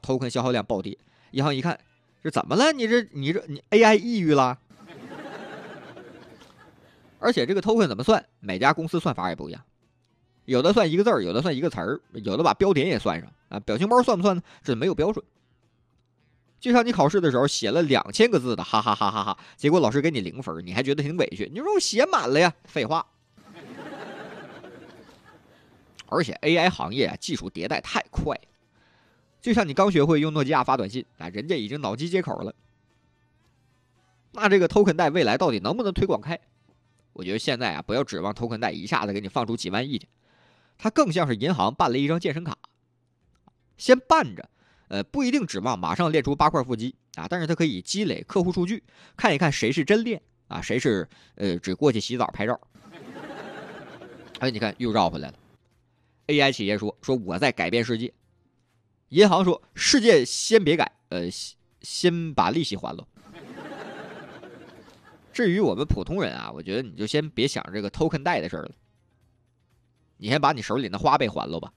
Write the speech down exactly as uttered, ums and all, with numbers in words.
token 消耗量暴跌。银行一看，这怎么了？你这你这你 A I 抑郁了？而且这个 token 怎么算？每家公司算法也不一样，有的算一个字儿，有的算一个词儿，有的把标点也算上啊。表情包算不算呢？这没有标准。就像你考试的时候写了两千个字的，哈哈哈哈哈，结果老师给你零分，你还觉得挺委屈。你说我写满了呀？废话。而且 A I 行业啊，技术迭代太快了，就像你刚学会用诺基亚发短信啊，人家已经脑机接口了。那这个 token 贷未来到底能不能推广开？我觉得现在啊，不要指望 token 贷一下子给你放出几万亿去，它更像是银行办了一张健身卡，先办着。呃，不一定指望马上练出八块腹肌啊，但是它可以积累客户数据，看一看谁是真练啊，谁是呃只过去洗澡拍照。哎，你看又绕回来了。A I 企业说说我在改变世界，银行说世界先别改，呃，先把利息还了。至于我们普通人啊，我觉得你就先别想这个 token 贷的事儿了，你先把你手里的花呗还了吧。